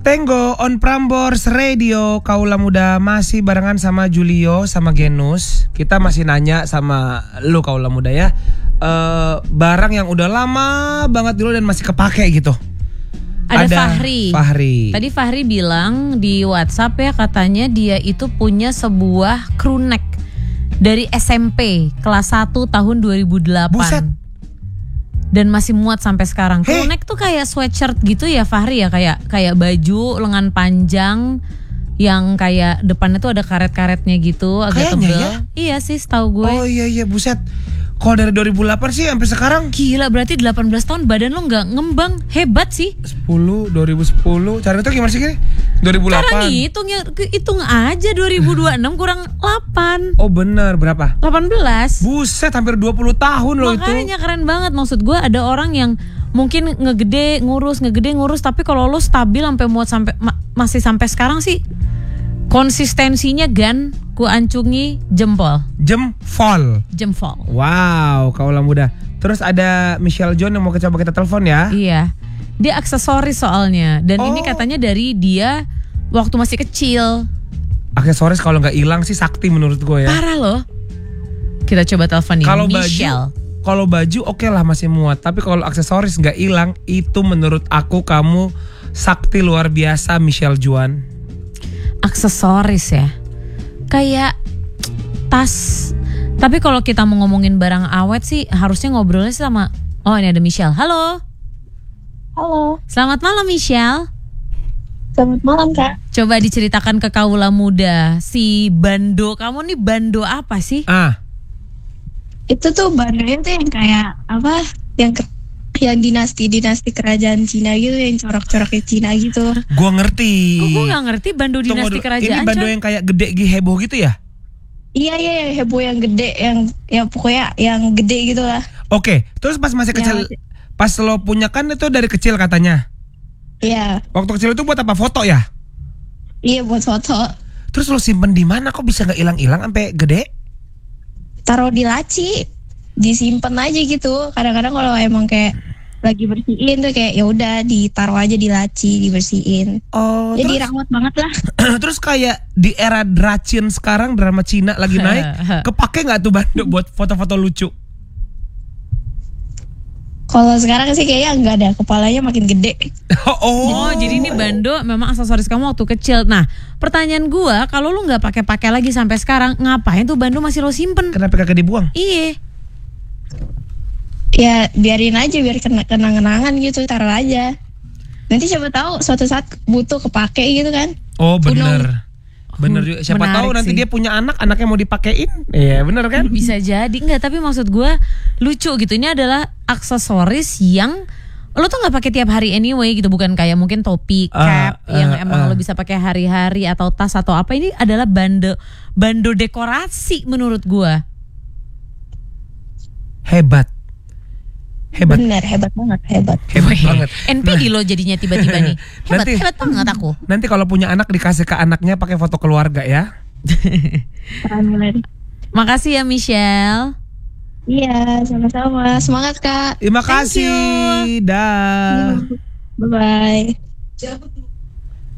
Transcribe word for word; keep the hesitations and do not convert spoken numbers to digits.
Tenggo on Prambors Radio, Kaula Muda masih barengan sama Julio sama Genus. Kita masih nanya sama lu Kaula Muda ya, uh, barang yang udah lama banget dulu dan masih kepake gitu. Ada, Ada Fahri. Fahri. Tadi Fahri bilang di WhatsApp ya, katanya dia itu punya sebuah crew neck dari S M P kelas satu tahun dua ribu delapan. Buset. Dan masih muat sampai sekarang. Hey. Crew neck tuh kayak sweatshirt gitu ya Fahri ya, kayak kayak baju lengan panjang yang kayak depannya tuh ada karet-karetnya gitu, agak Kayaknya tebel. ya? Iya sih, setahu gue. Oh iya iya, buset. Kalau dari dua ribu delapan sih sampai sekarang Gila, berarti delapan belas tahun badan lo nggak ngembang. Hebat sih. sepuluh, dua ribu sepuluh. Cara itu gimana sih, Kiri? dua ribu delapan. Sekarang hitungnya, hitung aja dua ribu dua puluh enam kurang delapan. Oh bener, berapa? delapan belas. Buset, hampir dua puluh tahun loh itu. Makanya keren banget. Maksud gue ada orang yang mungkin ngegede ngurus, ngegede ngurus, tapi kalau lo stabil sampai muat sampai ma- masih sampai sekarang sih, konsistensinya Gan, ku ancungi jempol. Jempol. Jempol. Wow, Kaula Muda. Terus ada Michelle John yang mau coba kita telepon ya. Iya. Dia aksesoris soalnya. Dan Oh. ini katanya dari dia waktu masih kecil. Aksesoris kalau nggak hilang sih sakti menurut gue ya. Parah loh. Kita coba telepon nih Kalau Michelle. baju, kalau baju oke lah masih muat. Tapi kalau aksesoris nggak hilang, itu menurut aku kamu sakti luar biasa, Michelle Juan. Aksesoris ya, kayak tas. Tapi kalau kita mau ngomongin barang awet sih harusnya ngobrolnya sama, oh ini ada Michelle. Halo. Halo, Selamat malam Michelle. selamat malam Kak. Coba diceritakan ke Kaula Muda, si bando kamu nih bando apa sih? Ah, Itu tuh bandonya tuh yang kayak apa? Yang ke- yang dinasti-dinasti kerajaan Cina gitu, yang corak-coraknya Cina gitu. gue ngerti. Kok gue gak ngerti bando Tunggu dinasti dulu, kerajaan? ini bando Con? yang kayak gede gi heboh gitu ya? Iya iya, yang heboh, yang gede, yang ya pokoknya yang gede gitu lah. Oke, terus pas masih kecil, Ya, pas lo punya kan itu dari kecil katanya. Iya, Waktu kecil itu buat apa? Foto ya? iya buat foto. Terus lo simpen di mana? Kok bisa nggak hilang-hilang sampai gede? Taruh di laci, disimpan aja gitu. Kadang-kadang kalau emang kayak lagi bersihin tuh kayak ya udah ditaruh aja di laci, dibersihin. Oh, Jadi terus, rawat banget lah. terus kayak di era Dracin sekarang, drama Cina lagi naik, kepake nggak tuh bando buat foto-foto lucu? Kalau sekarang sih kayaknya enggak ada, kepalanya makin gede. Oh, jadi ini bando memang aksesoris kamu waktu kecil. Nah, pertanyaan gua, kalau lu nggak pakai-pakai lagi sampai sekarang, ngapain tuh bando masih lo simpen? Kenapa kagak dibuang? Iya. Ya biarin aja, biar kena kenang-kenangan gitu, taruh aja. Nanti siapa tahu suatu saat butuh kepake gitu kan. Oh bener, bener juga. Siapa Menarik tahu nanti sih. dia punya anak, anaknya mau dipakein. Iya bener kan? Bisa jadi. Enggak, tapi maksud gue lucu gitu. Ini adalah aksesoris yang lo tuh nggak pakai tiap hari anyway gitu, bukan kayak mungkin topi, cap Ah, yang ah, emang ah. lo bisa pakai hari-hari atau tas atau apa. Ini adalah bando bando dekorasi menurut gue. Hebat, hebat, Bener, hebat banget, hebat. hebat banget. N P D lo jadinya tiba-tiba nih. Hebat, Nanti- hebat banget aku. Nanti kalau punya anak dikasih ke anaknya pakai foto keluarga ya. Keren. Makasih ya Michelle. Iya, sama-sama. Semangat Kak. Terima Thank kasih. Dah. Bye-bye.